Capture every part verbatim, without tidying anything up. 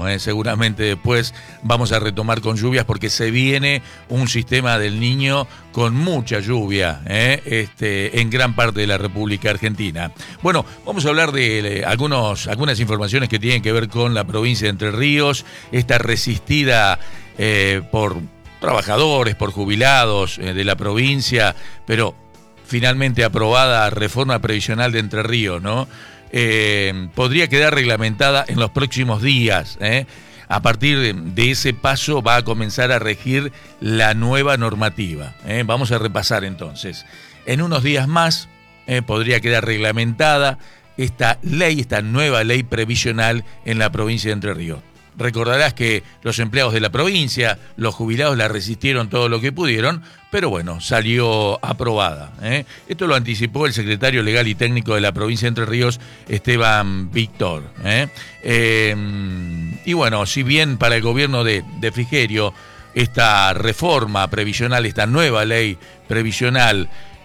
poco, ¿eh? Seguramente después vamos a retomar con lluvias porque se viene un sistema del Niño con mucha lluvia, ¿eh? este, en gran parte de la República Argentina. Bueno, vamos a hablar de, de algunos, algunas informaciones que tienen que ver con la provincia de Entre Ríos, esta resistida eh, por trabajadores, por jubilados eh, de la provincia, pero finalmente aprobada reforma previsional de Entre Ríos, ¿no? Eh, podría quedar reglamentada en los próximos días, ¿eh? A partir de, de ese paso va a comenzar a regir la nueva normativa, ¿eh? Vamos a repasar entonces. En unos días más eh, podría quedar reglamentada esta ley, esta nueva ley previsional en la provincia de Entre Ríos. Recordarás que los empleados de la provincia, los jubilados la resistieron todo lo que pudieron, pero bueno, salió aprobada, ¿eh? Esto lo anticipó el secretario legal y técnico de la provincia de Entre Ríos, Esteban Víctor, ¿eh? Eh, y bueno, si bien para el gobierno de, de Frigerio esta reforma previsional, esta nueva ley previsional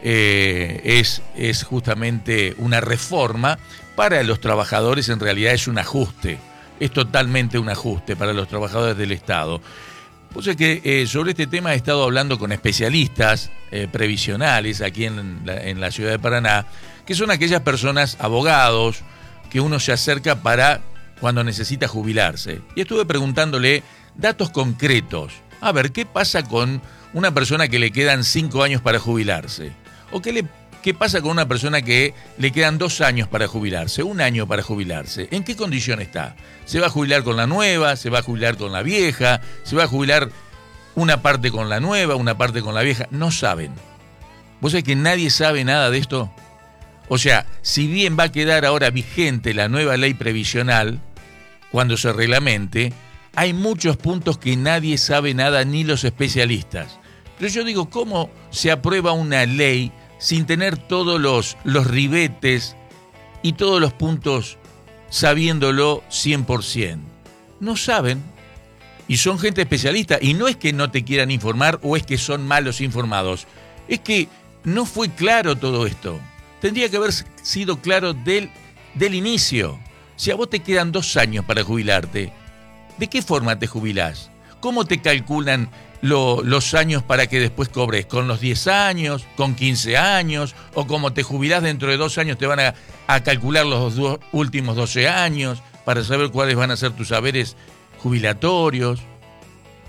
eh, es, es justamente una reforma, para los trabajadores en realidad es un ajuste. Es totalmente un ajuste para los trabajadores del Estado. Pues es que eh, sobre este tema he estado hablando con especialistas eh, previsionales aquí en la, en la ciudad de Paraná, que son aquellas personas, abogados, que uno se acerca para cuando necesita jubilarse. Y estuve preguntándole datos concretos. A ver, ¿qué pasa con una persona que le quedan cinco años para jubilarse? ¿O qué le ¿Qué pasa con una persona que le quedan dos años para jubilarse, un año para jubilarse? ¿En qué condición está? ¿Se va a jubilar con la nueva? ¿Se va a jubilar con la vieja? ¿Se va a jubilar una parte con la nueva, una parte con la vieja? No saben. ¿Vos sabés que nadie sabe nada de esto? O sea, si bien va a quedar ahora vigente la nueva ley previsional, cuando se reglamente, hay muchos puntos que nadie sabe nada, ni los especialistas. Pero yo digo, ¿cómo se aprueba una ley sin tener todos los, los ribetes y todos los puntos sabiéndolo cien por ciento? No saben, y son gente especialista, y no es que no te quieran informar o es que son malos informados, es que no fue claro todo esto. Tendría que haber sido claro del, del inicio. Si a vos te quedan dos años para jubilarte, ¿de qué forma te jubilás? ¿Cómo te calculan Lo, los años para que después cobres? ¿Con los diez años? ¿Con quince años? ¿O como te jubilás dentro de dos años te van a, a calcular los dos últimos doce años para saber cuáles van a ser tus haberes jubilatorios?